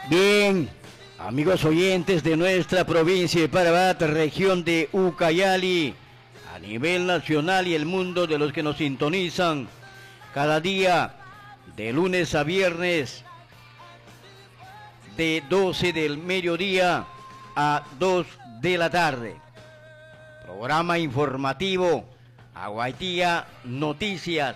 Bien, amigos oyentes de nuestra provincia de Parabat, región de Ucayali, a nivel nacional y el mundo de los que nos sintonizan cada día, de lunes a viernes, de 12 del mediodía a 2 de la tarde. Programa informativo, Aguaitía Noticias,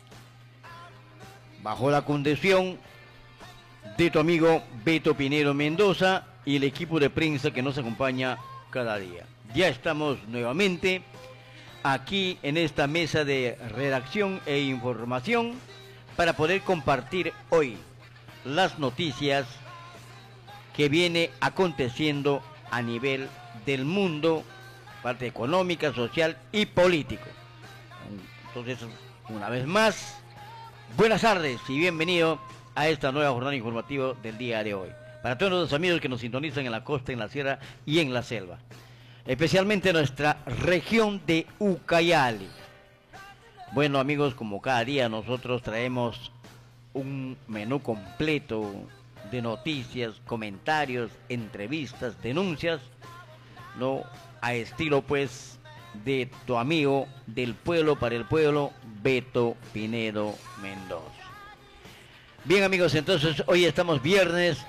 bajo la conducción de tu amigo Beto Pinero Mendoza y el equipo de prensa que nos acompaña cada día. Ya estamos nuevamente aquí en esta mesa de redacción e información para poder compartir hoy las noticias que viene aconteciendo a nivel del mundo, parte económica, social y político. Entonces, una vez más, buenas tardes y bienvenido a esta nueva jornada informativa del día de hoy. Para todos los amigos que nos sintonizan en la costa, en la sierra y en la selva. Especialmente nuestra región de Ucayali. Bueno amigos, como cada día nosotros traemos un menú completo de noticias, comentarios, entrevistas, denuncias, ¿no? A estilo pues de tu amigo del pueblo para el pueblo, Beto Pinero Mendoza. Bien amigos, entonces hoy estamos viernes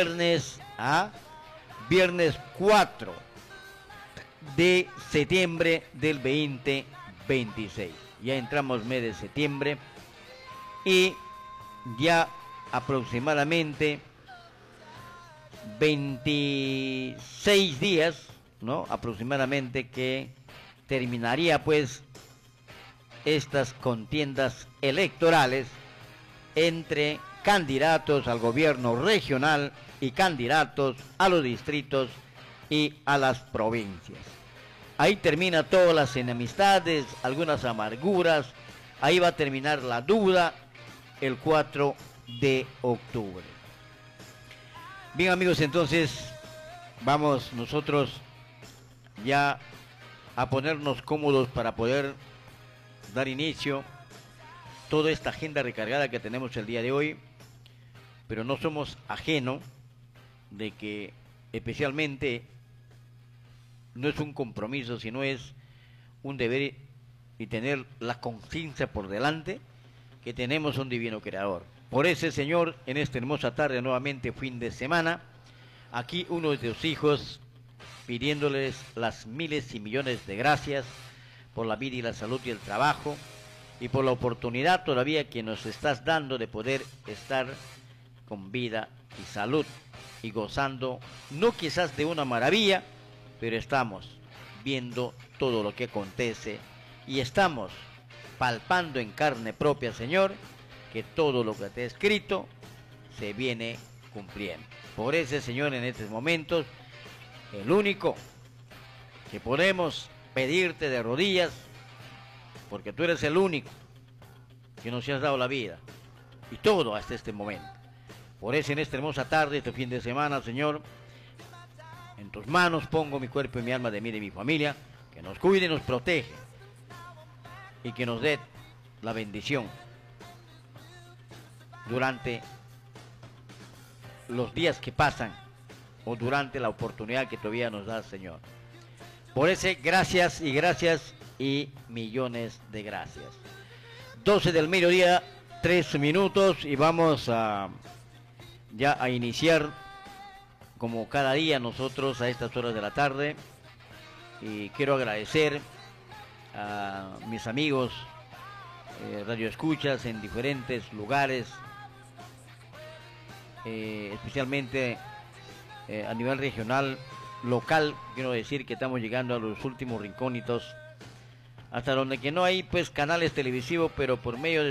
4 de septiembre del 2026. Ya entramos mes de septiembre y ya aproximadamente 26 días, ¿no? Aproximadamente que terminaría pues estas contiendas electorales entre candidatos al gobierno regional y candidatos a los distritos y a las provincias. Ahí termina todas las enemistades, algunas amarguras, ahí va a terminar la duda el 4 de octubre. Bien amigos, entonces vamos nosotros ya a ponernos cómodos para poder dar inicio toda esta agenda recargada que tenemos el día de hoy, pero no somos ajeno de que especialmente no es un compromiso, sino es un deber y tener la conciencia por delante que tenemos un divino creador. Por ese Señor, en esta hermosa tarde, nuevamente fin de semana, aquí uno de tus hijos pidiéndoles las miles y millones de gracias por la vida y la salud y el trabajo, y por la oportunidad todavía que nos estás dando de poder estar con vida y salud y gozando, no quizás de una maravilla, pero estamos viendo todo lo que acontece y estamos palpando en carne propia, Señor, que todo lo que te he escrito se viene cumpliendo. Por ese, Señor, en estos momentos, el único que podemos pedirte de rodillas, porque tú eres el único que nos has dado la vida y todo hasta este momento. Por eso en esta hermosa tarde, este fin de semana, Señor, en tus manos pongo mi cuerpo y mi alma de mí y de mi familia, que nos cuide y nos protege y que nos dé la bendición durante los días que pasan o durante la oportunidad que todavía nos da, Señor. Por ese, gracias y millones de gracias. 12 del mediodía, 3 minutos y vamos ya a iniciar como cada día nosotros a estas horas de la tarde. Y quiero agradecer a mis amigos radioescuchas en diferentes lugares, especialmente a nivel regional, local. Quiero decir que estamos llegando a los últimos rincónitos, hasta donde que no hay pues canales televisivos, pero por medio de